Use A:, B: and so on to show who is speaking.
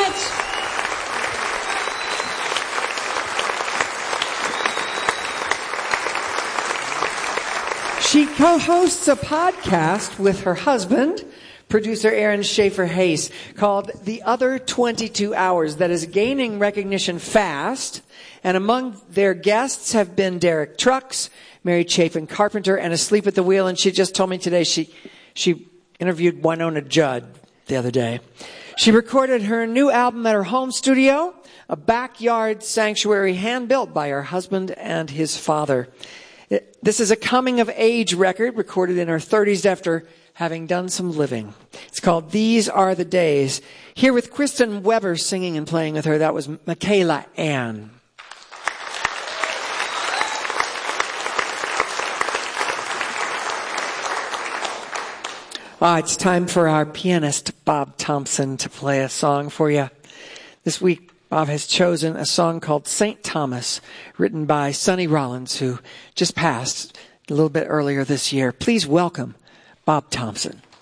A: much.
B: She co-hosts a podcast with her husband, producer Aaron Schaefer Hayes, called The Other 22 Hours, that is gaining recognition fast. And among their guests have been Derek Trucks, Mary Chapin Carpenter, and Asleep at the Wheel. And she just told me today she interviewed Winona Judd the other day. She recorded her new album at her home studio, a backyard sanctuary hand-built by her husband and his father. This is a coming-of-age record recorded in her 30s after having done some living. It's called These Are the Days. Here with Kristen Weber singing and playing with her, that was Michaela Ann. It's time for our pianist, Bob Thompson, to play a song for you. This week, Bob has chosen a song called St. Thomas, written by Sonny Rollins, who just passed a little bit earlier this year. Please welcome Bob Thompson.